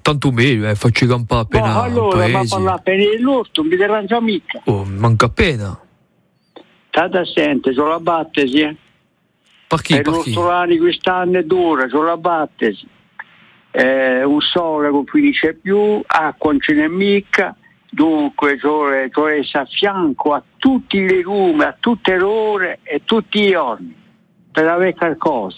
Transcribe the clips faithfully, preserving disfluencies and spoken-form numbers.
tanto meglio, eh, faccio campare appena. No, allora, ma parla per l'orto, non mi derangia mica. Oh, manca appena. State assente, c'ho la battesi, eh. Per chi? Per l'ortolani quest'anno è dura, c'ho la battesi. Eh, un sole che finisce più, acqua non ce n'è mica, dunque c'ho essa a fianco a tutti i legumi, a tutte le ore e tutti i giorni, per avere qualcosa.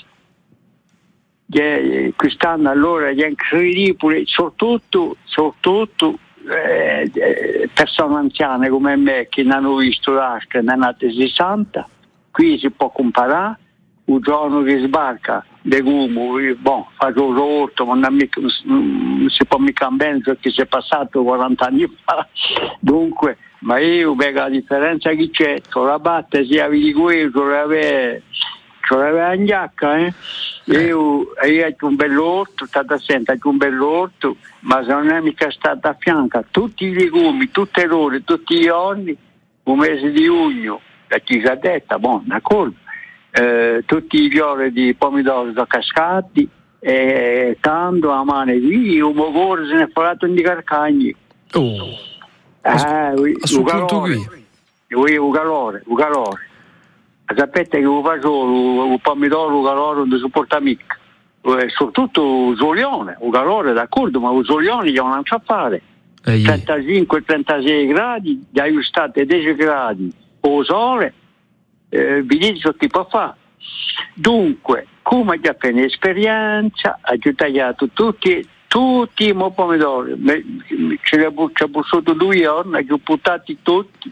Eh, quest'anno allora è incredibile, soprattutto, soprattutto eh, eh, persone anziane come me che non hanno visto l'asca nel sessanta, qui si può comparare, un giorno che sbarca legumi, bon, faccio l'orto, ma non, mica, non si può mica bene perché si è passato quaranta anni fa, dunque, ma io vedo la differenza che c'è, con la batte sia di quello, con la aveva in giacca, eh? Io, io ho un bell'orto, state attenti, ho un bell'orto, ma se non è mica stata a fianco a tutti i legumi, tutte le ore, tutti i giorni, un mese di giugno, la cisadetta, buona, d'accordo, eh, tutti i fiori di pomidori da cascati, e tanto a mano qui, un mogore se ne è fatto in carcagni. Oh, ah, oui, a suo punto qui. Oui, un calore, un calore. Sapete che lo faccio un pomidoro, un calore non si sopporta mica, eh, soprattutto il solione, un calore d'accordo, ma il solione non ha a fare, trentacinque trentasei gradi, gli aggiustate dieci gradi o sole, eh, vi dite che ti può fare. Dunque, come già per esperienza, ho tagliato tutti, tutti i miei pomidori, ce li ho bussato due giorni, ho buttati tutti.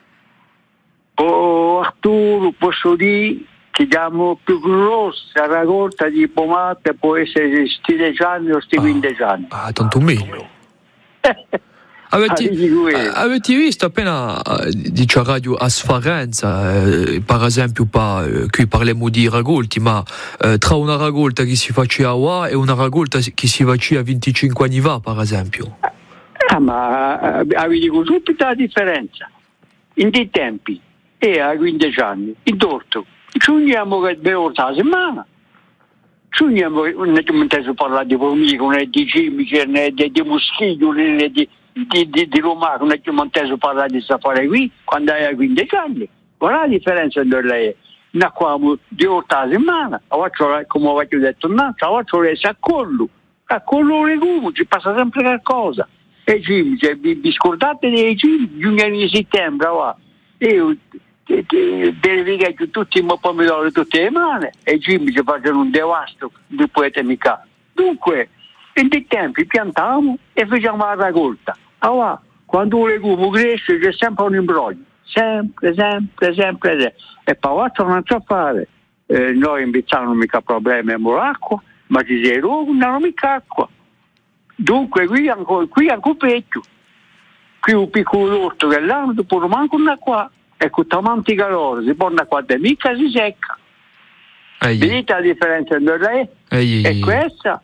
Oh, Arturo, posso dire che diamo più grossa raccolta di pomate può essere sti dieci anni o sti quindici anni. Ah, tanto meglio. Avete, avete visto appena dice a radio a Sfarenza, eh, per esempio pa, eh, qui parliamo di raccolti, ma eh, tra una raccolta che si faceva qua e una raccolta che si faceva venticinque anni fa, per esempio. Ah, ma eh, avete subito la differenza. In dei tempi e a quindici anni, in torto, ci uniamo che due volte alla settimana, ci uniamo, non è che mi inteso parlare di formiche, non è di cimici, non è di, di moschiti, non è di, di, di, di lumache, non è che mi inteso parlare di safari qui, quando hai quindici anni, guarda la differenza tra lei, ne qua due volte alla settimana, come ho detto, no, a volte a collo, a collo legumi, ci passa sempre qualcosa, e i cimici, vi scordate dei cimici, giugno di settembre, va. Io verifico tutti i miei pomidori tutte le mani e i cimici facciano un devasto di poeta mica. Dunque, in dei tempi piantiamo e facciamo la raccolta. Allora, quando un legume cresce c'è sempre un imbroglio, sempre, sempre, sempre, sempre. E poi non c'è a fare. Eh, noi in Bizzano non mica problemi con l'acqua, ma ci si non hanno mica acqua. Dunque, qui ancora, qui ancora peggio. Qui un piccolo orto che l'anno dopo non manca una qua. E con tanti calore si porta qua e mica si secca. Vedete la differenza tra lei? E questa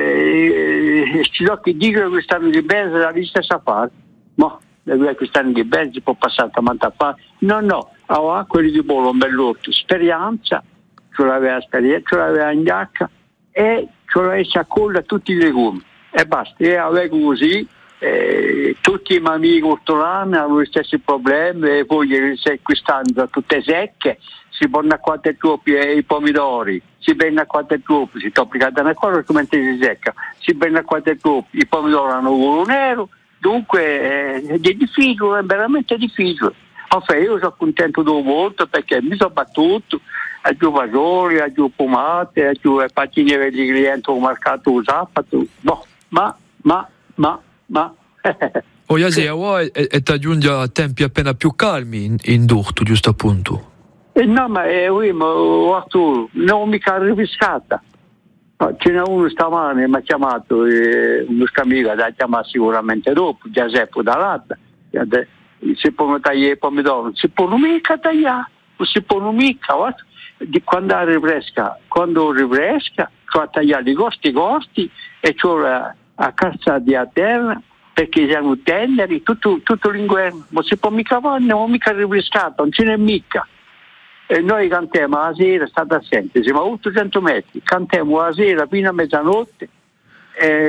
eh, ci do che dicono che quest'anno di bene la lista sa fare. Ma quest'anno di bene si può passare tanto a fare. No, no, allora quelli di Bolo un bell'orto, esperienza, ce l'aveva esperienza, ce l'aveva in giacca e ce l'aveva a colla tutti i legumi. E basta, e avevo così. Eh, tutti i miei amici ortolani hanno gli stessi problemi e poi quest'anno tutte secche si portano a quattro troppi e i pomidori si vengono a quattro troppi si toppicano una cosa come si secca si vengono a quattro troppi i pomidori hanno volo nero dunque eh, è difficile, è veramente difficile. Enfin, io sono contento di molto perché mi sono battuto a giù fasoli, a giù pomate, a giù pattini per i clienti ho marcato il sabato boh, ma ma ma ma oh, Yasia, e ti aggiunge a tempi appena più calmi in, in Durto, giusto appunto? Eh, no, ma eh, oui, ma Arturo, non mica riviscata. Ce n'è uno stamane mi ha chiamato, eh, uno amico l'ha chiamato sicuramente dopo, Giuseppe Dall'Adda, si può tagliare i pomidori, non si può mica tagliare, non si può mica, guarda. Di quando rifresca, quando rifresca, cioè tagliare i costi costi e cioè a cassa di a terra perché siamo teneri tutto, tutto l'inverno, non si può mica fare, non mica rifrescato, non ce n'è mica. E noi cantiamo la sera, state assenti, siamo a ottocento metri, cantiamo la sera fino a mezzanotte, e